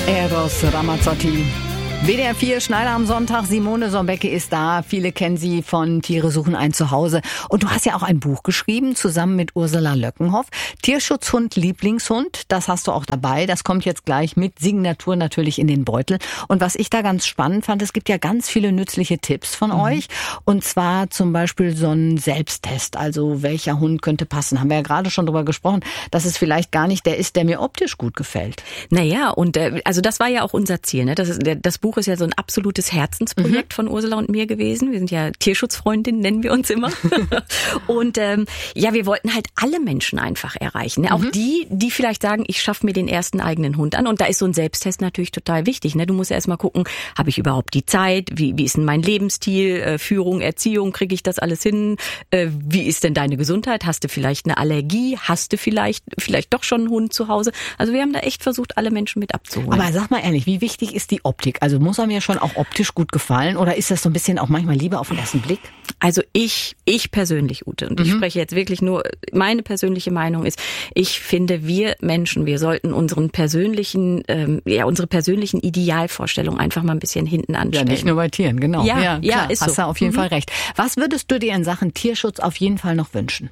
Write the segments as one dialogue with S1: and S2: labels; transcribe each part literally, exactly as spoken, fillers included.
S1: Eros Ramazzotti. W D R vier Schneider am Sonntag. Simone Sorbecke ist da. Viele kennen sie von Tiere suchen ein Zuhause. Und du hast ja auch ein Buch geschrieben, zusammen mit Ursula Löckenhoff. Tierschutzhund, Lieblingshund. Das hast du auch dabei. Das kommt jetzt gleich mit Signatur natürlich in den Beutel. Und was ich da ganz spannend fand, es gibt ja ganz viele nützliche Tipps von mhm. euch. Und zwar zum Beispiel so ein Selbsttest. Also welcher Hund könnte passen. Haben wir ja gerade schon drüber gesprochen, dass es vielleicht gar nicht der ist, der mir optisch gut gefällt.
S2: Naja, und äh, also das war ja auch unser Ziel. Ne? Das ist, das Buch ist ja so ein absolutes Herzensprojekt mhm. von Ursula und mir gewesen. Wir sind ja Tierschutzfreundinnen, nennen wir uns immer. Und ähm, ja, wir wollten halt alle Menschen einfach erreichen. Ne? Mhm. Auch die, die vielleicht sagen, ich schaffe mir den ersten eigenen Hund an. Und da ist so ein Selbsttest natürlich total wichtig. Ne? Du musst ja erstmal gucken, habe ich überhaupt die Zeit? Wie, wie ist denn mein Lebensstil? Äh, Führung, Erziehung, kriege ich das alles hin? Äh, wie ist denn deine Gesundheit? Hast du vielleicht eine Allergie? Hast du vielleicht vielleicht doch schon einen Hund zu Hause? Also wir haben da echt versucht, alle Menschen mit abzuholen.
S1: Aber sag mal ehrlich, wie wichtig ist die Optik? Also muss er mir schon auch optisch gut gefallen oder ist das so ein bisschen auch manchmal Liebe auf den ersten Blick?
S2: Also ich, ich persönlich, Ute, und mhm. ich spreche jetzt wirklich nur, meine persönliche Meinung ist, ich finde, wir Menschen, wir sollten unseren persönlichen, ähm, ja, unsere persönlichen Idealvorstellungen einfach mal ein bisschen hinten anstellen.
S1: Ja, nicht nur bei Tieren, genau.
S2: Ja, ja, ja ist
S1: hast
S2: so.
S1: du auf jeden
S2: mhm.
S1: Fall recht. Was würdest du dir in Sachen Tierschutz auf jeden Fall noch wünschen?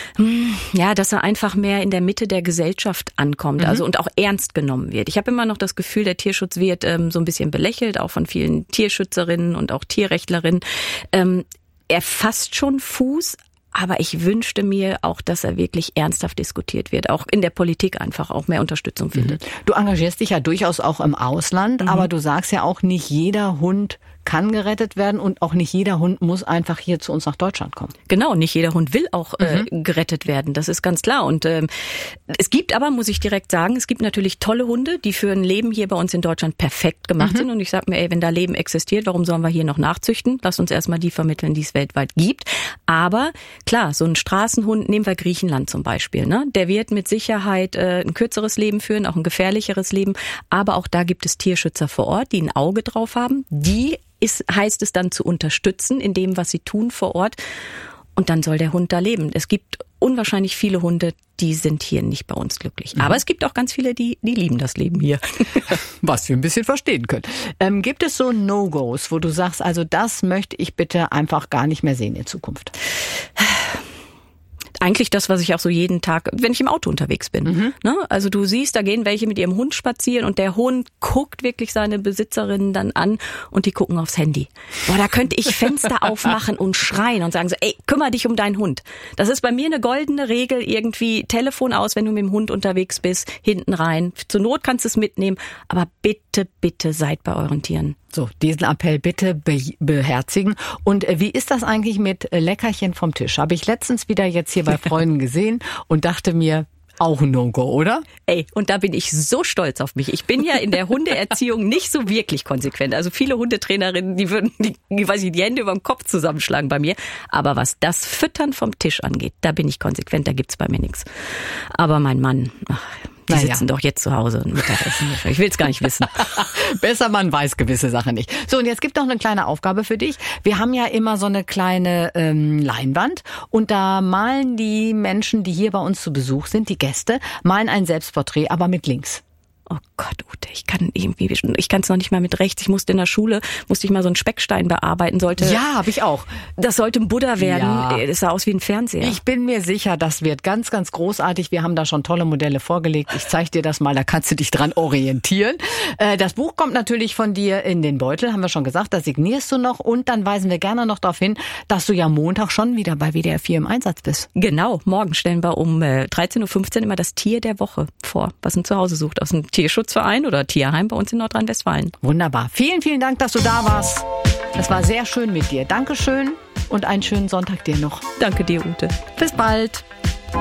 S2: Ja, dass er einfach mehr in der Mitte der Gesellschaft ankommt, mhm. also und auch ernst genommen wird. Ich habe immer noch das Gefühl, der Tierschutz wird ähm, so ein bisschen belächelt, auch von vielen Tierschützerinnen und auch Tierrechtlerinnen. Ähm, er fasst schon Fuß, aber ich wünschte mir auch, dass er wirklich ernsthaft diskutiert wird, auch in der Politik einfach auch mehr Unterstützung findet.
S1: Du engagierst dich ja durchaus auch im Ausland, mhm. aber du sagst ja auch, nicht jeder Hund kann gerettet werden und auch nicht jeder Hund muss einfach hier zu uns nach Deutschland kommen.
S2: Genau, nicht jeder Hund will auch äh, mhm. gerettet werden, das ist ganz klar. Und ähm, es gibt aber, muss ich direkt sagen, es gibt natürlich tolle Hunde, die für ein Leben hier bei uns in Deutschland perfekt gemacht mhm. sind. Und ich sage mir, ey, wenn da Leben existiert, warum sollen wir hier noch nachzüchten? Lass uns erstmal die vermitteln, die es weltweit gibt. Aber klar, so ein Straßenhund, nehmen wir Griechenland zum Beispiel, ne? Der wird mit Sicherheit äh, ein kürzeres Leben führen, auch ein gefährlicheres Leben. Aber auch da gibt es Tierschützer vor Ort, die ein Auge drauf haben, die ist, heißt es dann zu unterstützen in dem, was sie tun vor Ort. Und dann soll der Hund da leben. Es gibt unwahrscheinlich viele Hunde, die sind hier nicht bei uns glücklich. Mhm. Aber es gibt auch ganz viele, die, die lieben das Leben hier.
S1: Was wir ein bisschen verstehen können. Ähm, gibt es so No-Gos, wo du sagst, also das möchte ich bitte einfach gar nicht mehr sehen in Zukunft?
S2: Eigentlich das, was ich auch so jeden Tag, wenn ich im Auto unterwegs bin. Mhm. Ne? Also du siehst, da gehen welche mit ihrem Hund spazieren und der Hund guckt wirklich seine Besitzerinnen dann an und die gucken aufs Handy. Boah, da könnte ich Fenster aufmachen und schreien und sagen so, ey, kümmere dich um deinen Hund. Das ist bei mir eine goldene Regel, irgendwie Telefon aus, wenn du mit dem Hund unterwegs bist, hinten rein. Zur Not kannst du es mitnehmen, aber bitte, bitte seid bei euren Tieren.
S1: So, diesen Appell bitte be- beherzigen. Und äh, wie ist das eigentlich mit äh, Leckerchen vom Tisch? Habe ich letztens wieder jetzt hier bei Freunden gesehen und dachte mir, auch ein No-Go, oder?
S2: Ey, und da bin ich so stolz auf mich. Ich bin ja in der Hundeerziehung nicht so wirklich konsequent. Also viele Hundetrainerinnen, die würden die, die, weiß ich, die Hände über dem Kopf zusammenschlagen bei mir. Aber was das Füttern vom Tisch angeht, da bin ich konsequent, da gibt's bei mir nichts. Aber mein Mann, ach, die naja. sitzen doch jetzt zu Hause und Mittagessen. Ich will es gar nicht wissen.
S1: Besser, man weiß gewisse Sachen nicht. So, und jetzt gibt noch eine kleine Aufgabe für dich. Wir haben ja immer so eine kleine ähm, Leinwand und da malen die Menschen, die hier bei uns zu Besuch sind, die Gäste, malen ein Selbstporträt, aber mit Links.
S2: Oh Gott, Ute, ich kann irgendwie, ich kann es noch nicht mal mit rechts. Ich musste in der Schule, musste ich mal so einen Speckstein bearbeiten, sollte.
S1: Ja, habe ich auch.
S2: Das sollte ein Buddha werden.
S1: Ja.
S2: Das sah aus wie ein Fernseher.
S1: Ich bin mir sicher, das wird ganz, ganz großartig. Wir haben da schon tolle Modelle vorgelegt. Ich zeige dir das mal, da kannst du dich dran orientieren. Das Buch kommt natürlich von dir in den Beutel, haben wir schon gesagt. Da signierst du noch und dann weisen wir gerne noch darauf hin, dass du ja Montag schon wieder bei W D R vier im Einsatz bist.
S2: Genau, morgen stellen wir um dreizehn Uhr fünfzehn immer das Tier der Woche vor, was ein Zuhause sucht aus dem Tierschutzverein oder Tierheim bei uns in Nordrhein-Westfalen.
S1: Wunderbar. Vielen, vielen Dank, dass du da warst. Es war sehr schön mit dir. Dankeschön und einen schönen Sonntag dir noch.
S2: Danke dir, Ute.
S1: Bis bald.